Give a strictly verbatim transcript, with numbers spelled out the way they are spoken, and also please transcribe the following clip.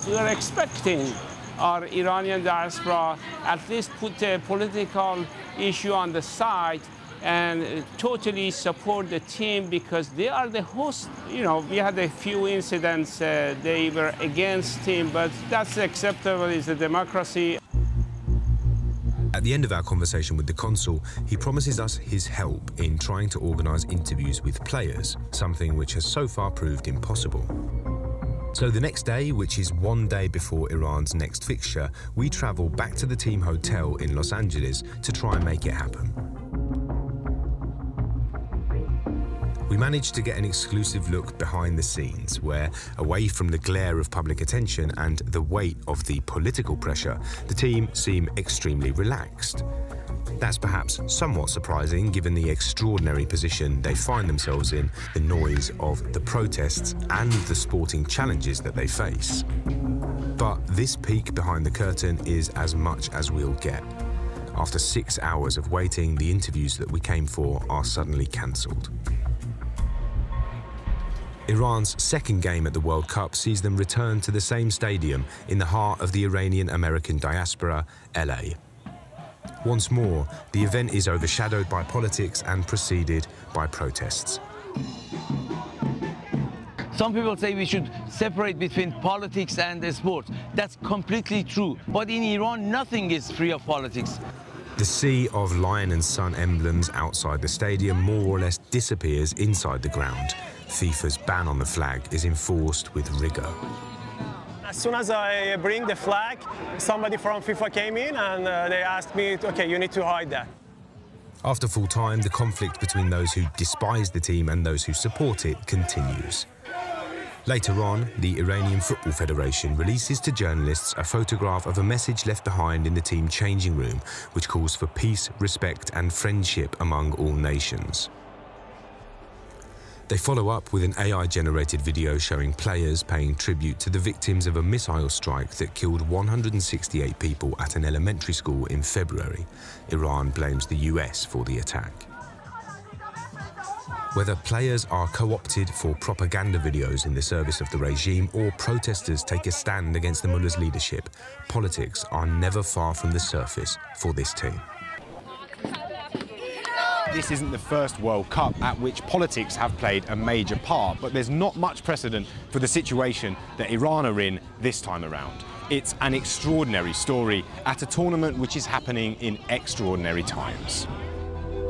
We are expecting our Iranian diaspora at least put the political issue on the side and totally support the team because they are the host. You know, we had a few incidents, uh, they were against team, but that's acceptable, it's a democracy. At the end of our conversation with the consul, he promises us his help in trying to organise interviews with players, something which has so far proved impossible. So the next day, which is one day before Iran's next fixture, we travel back to the team hotel in Los Angeles to try and make it happen. We managed to get an exclusive look behind the scenes where, away from the glare of public attention and the weight of the political pressure, the team seem extremely relaxed. That's perhaps somewhat surprising given the extraordinary position they find themselves in, the noise of the protests and the sporting challenges that they face. But this peek behind the curtain is as much as we'll get. After six hours of waiting, the interviews that we came for are suddenly cancelled. Iran's second game at the World Cup sees them return to the same stadium in the heart of the Iranian-American diaspora, L A. Once more, the event is overshadowed by politics and preceded by protests. Some people say we should separate between politics and sports. That's completely true. But in Iran, nothing is free of politics. The sea of lion and sun emblems outside the stadium more or less disappears inside the ground. FIFA's ban on the flag is enforced with rigour. As soon as I bring the flag, somebody from FIFA came in and uh, they asked me, okay, you need to hide that. After full time, the conflict between those who despise the team and those who support it continues. Later on, the Iranian Football Federation releases to journalists a photograph of a message left behind in the team changing room, which calls for peace, respect and friendship among all nations. They follow up with an A I-generated video showing players paying tribute to the victims of a missile strike that killed one hundred sixty-eight people at an elementary school in February. Iran blames the U S for the attack. Whether players are co-opted for propaganda videos in the service of the regime or protesters take a stand against the mullah's leadership, politics are never far from the surface for this team. This isn't the first World Cup at which politics have played a major part, but there's not much precedent for the situation that Iran are in this time around. It's an extraordinary story at a tournament which is happening in extraordinary times.